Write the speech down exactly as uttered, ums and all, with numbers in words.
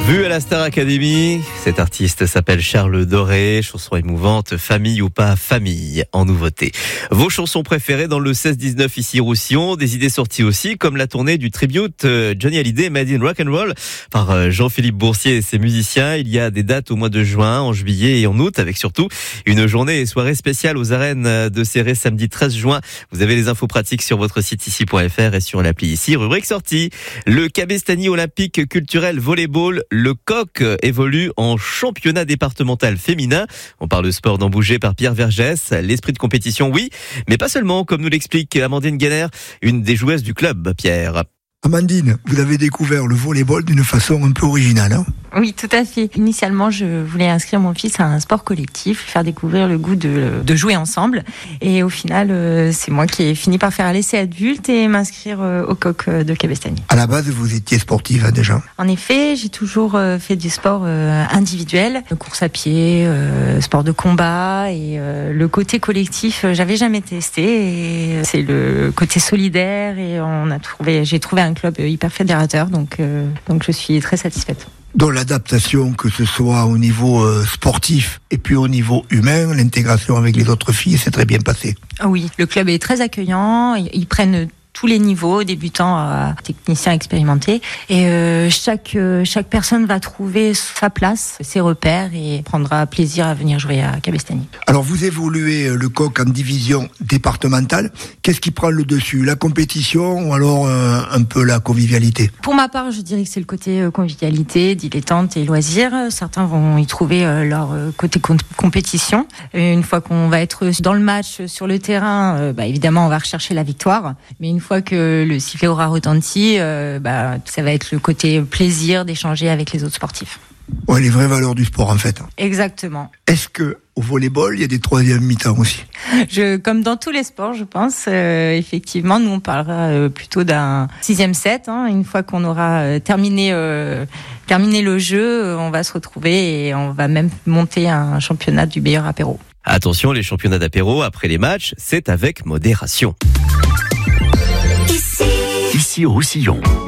Vu à la Star Academy, cet artiste s'appelle Charles Doré, chanson émouvante, famille ou pas famille, en nouveauté. Vos chansons préférées dans le seize dix-neuf ici Roussillon, des idées sorties aussi, comme la tournée du tribute Johnny Hallyday Made in Rock'n'Roll par Jean-Philippe Boursier et ses musiciens. Il y a des dates au mois de juin, en juillet et en août, avec surtout une journée et soirée spéciale aux arènes de Céré samedi treize juin. Vous avez les infos pratiques sur votre site ici point f r et sur l'appli ici, rubrique sortie. Le Cabestany Olympique Culturel Volleyball, le Coq, évolue en championnat départemental féminin. On parle de sport d'en bouger par Pierre Vergès. L'esprit de compétition, oui, mais pas seulement, comme nous l'explique Amandine Guéner, une des joueuses du club, Pierre. Amandine, vous avez découvert le volleyball d'une façon un peu originale, hein ? Oui, tout à fait. Initialement, je voulais inscrire mon fils à un sport collectif, faire découvrir le goût de, de jouer ensemble. Et au final, euh, c'est moi qui ai fini par faire un l'essai adulte et m'inscrire euh, au Coq de Cabestany. À la base, vous étiez sportive hein, déjà ? En effet, j'ai toujours euh, fait du sport euh, individuel, course à pied, euh, sport de combat. Et euh, le côté collectif, euh, j'avais jamais testé. Et euh, c'est le côté solidaire. Et on a trouvé, j'ai trouvé un club hyper fédérateur. Donc, euh, donc je suis très satisfaite. Dans l'adaptation, que ce soit au niveau euh, sportif et puis au niveau humain, l'intégration avec les autres filles s'est très bien passée. Oui, le club est très accueillant, ils, ils prennent tous les niveaux, débutants à techniciens expérimentés. Et euh, chaque, euh, chaque personne va trouver sa place, ses repères et prendra plaisir à venir jouer à Cabestany. Alors vous évoluez le Coq en division départementale. Qu'est-ce qui prend le dessus ? La compétition ou alors euh, un peu la convivialité ? Pour ma part, je dirais que c'est le côté euh, convivialité, dilettante et loisirs. Certains vont y trouver euh, leur euh, côté com- compétition. Et une fois qu'on va être dans le match, sur le terrain, euh, bah, évidemment, on va rechercher la victoire. Mais une Une fois que le sifflet aura retenti, euh, bah, ça va être le côté plaisir d'échanger avec les autres sportifs. Ouais, les vraies valeurs du sport en fait. Exactement. Est-ce que au volleyball, il y a des troisièmes mi-temps aussi ? Je, comme dans tous les sports, je pense, euh, effectivement, nous on parlera euh, plutôt d'un sixième set. Hein, une fois qu'on aura euh, terminé, euh, terminé le jeu, euh, on va se retrouver et on va même monter un championnat du meilleur apéro. Attention, les championnats d'apéro après les matchs, c'est avec modération. Ici Roussillon.